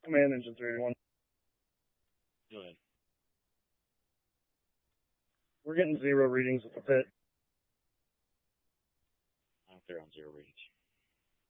Command engine 381. Go ahead. We're getting 0 readings at the pit. I think they're on 0 readings.